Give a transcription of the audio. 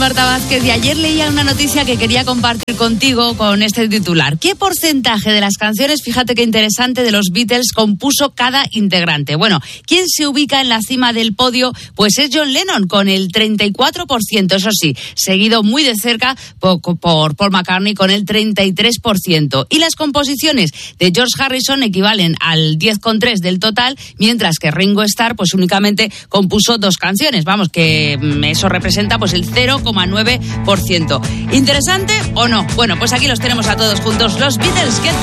Marta Vázquez, y ayer leía una noticia que quería compartir contigo con este titular. ¿Qué porcentaje de las canciones, fíjate qué interesante, de los Beatles compuso cada integrante? Bueno, ¿quién se ubica en la cima del podio? Pues es John Lennon, con el 34%, eso sí, seguido muy de cerca por Paul McCartney con el 33%. Y las composiciones de George Harrison equivalen al 10,3% del total, mientras que Ringo Starr pues únicamente compuso 2 canciones. Vamos, que eso representa pues el 0,9%. ¿Interesante o no? Bueno, pues aquí los tenemos a todos juntos, los Beatles.